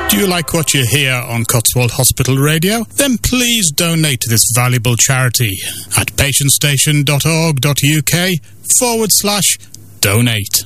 Do you like what you hear on Cotswold Hospital Radio? Then please donate to this valuable charity at patientstation.org.uk/donate.